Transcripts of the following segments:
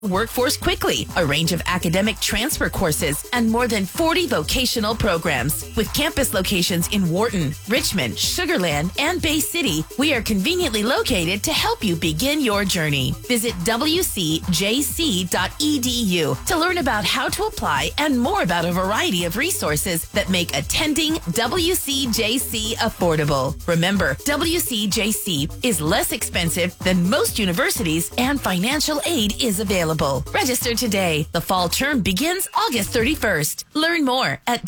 workforce quickly, a range of academic transfer courses, and more than 40 vocational programs. With campus locations in Wharton, Richmond, Sugar Land, and Bay City, we are conveniently located to help you begin your journey. Visit wcjc.edu to learn about how to apply and more about a variety of resources that make attending WCJC affordable. Remember, WCJC is less expensive than most universities and financial aid is available. Register today. The fall term begins August 31st. Learn more at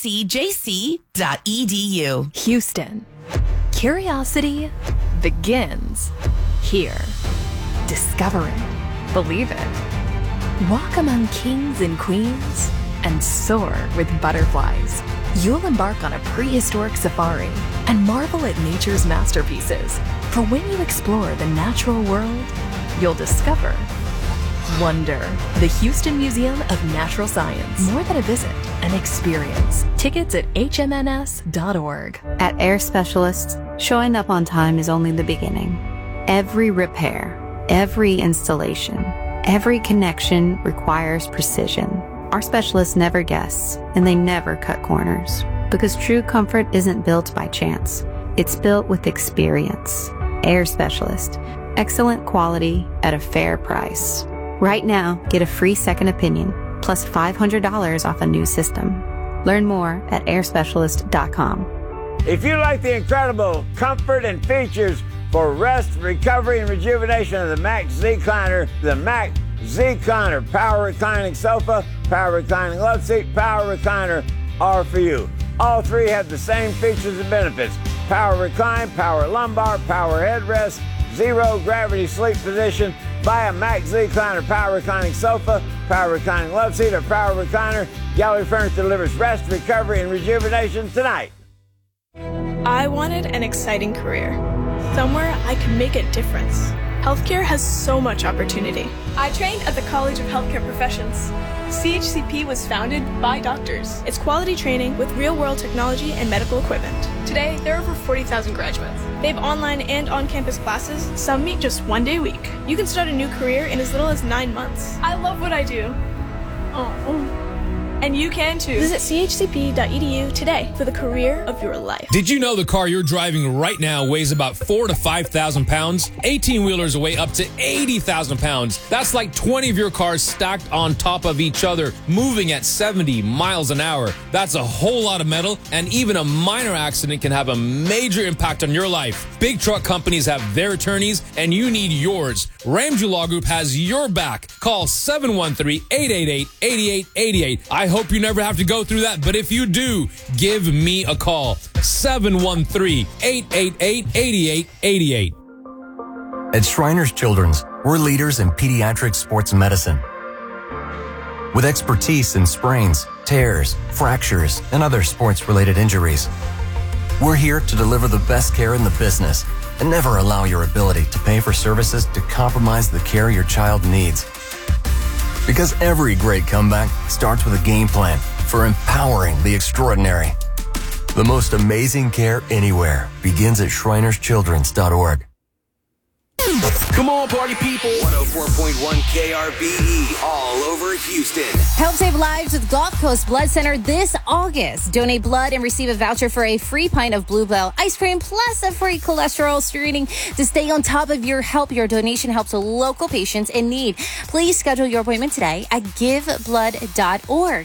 wcjc.edu. Houston. Curiosity begins here. Discover it. Believe it. Walk among kings and queens and soar with butterflies. You'll embark on a prehistoric safari and marvel at nature's masterpieces. For when you explore the natural world, you'll discover wonder. The Houston Museum of Natural Science. More than a visit, an experience. Tickets at hmns.org. At Air Specialists, showing up on time is only the beginning. Every repair, every installation, every connection requires precision. Our specialists never guess, and they never cut corners. Because true comfort isn't built by chance. It's built with experience. Air Specialist. Excellent quality at a fair price. Right now, get a free second opinion, plus $500 off a new system. Learn more at airspecialist.com. If you like the incredible comfort and features for rest, recovery, and rejuvenation of the Mac Z-Cliner, the Mac Z-Cliner Power Reclining Sofa, Power Reclining Love Seat, Power Recliner are for you. All three have the same features and benefits. Power Recline, Power Lumbar, Power Headrest, Zero Gravity Sleep Position. Buy a Mac Z-Cliner Power Reclining Sofa, Power Reclining Love Seat, or Power Recliner. Gallery Furniture delivers rest, recovery, and rejuvenation tonight. I wanted an exciting career, somewhere I could make a difference. Healthcare has so much opportunity. I trained at the College of Healthcare Professions. CHCP was founded by doctors. It's quality training with real-world technology and medical equipment. Today, there are over 40,000 graduates. They have online and on-campus classes. Some meet just one day a week. You can start a new career in as little as 9 months. I love what I do. And you can too. Visit chcp.edu today for the career of your life. Did you know the car you're driving right now weighs about 4,000 to 5,000 pounds? 18-wheelers weigh up to 80,000 pounds. That's like 20 of your cars stacked on top of each other, moving at 70 miles an hour. That's a whole lot of metal, and even a minor accident can have a major impact on your life. Big truck companies have their attorneys, and you need yours. Ramsey Law Group has your back. Call 713-888-8888. I hope you never have to go through that, but if you do, give me a call. 713-888-8888. At Shriners Children's, we're leaders in pediatric sports medicine. With expertise in sprains, tears, fractures, and other sports-related injuries. We're here to deliver the best care in the business and never allow your ability to pay for services to compromise the care your child needs. Because every great comeback starts with a game plan for empowering the extraordinary. The most amazing care anywhere begins at shrinerschildrens.org. Come on, party people. 104.1 KRBE, all over Houston. Help save lives with Gulf Coast Blood Center this August. Donate blood and receive a voucher for a free pint of Bluebell ice cream plus a free cholesterol screening. To stay on top of your help, your donation helps local patients in need. Please schedule your appointment today at giveblood.org.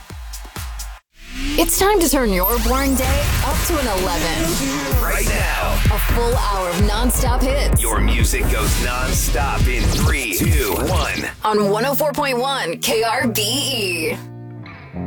It's time to turn your boring day up to an 11. Right now. A full hour of nonstop hits. Your music goes nonstop in 3, 2, 1. On 104.1 KRBE.